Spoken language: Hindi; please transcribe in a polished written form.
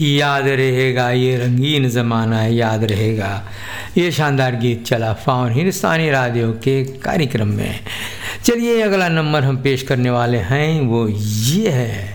याद रहेगा ये रंगीन ज़माना, याद रहेगा। ये शानदार गीत चला फ़ॉन हिंदुस्तानी रेडियो के कार्यक्रम में। चलिए अगला नंबर हम पेश करने वाले हैं वो ये है।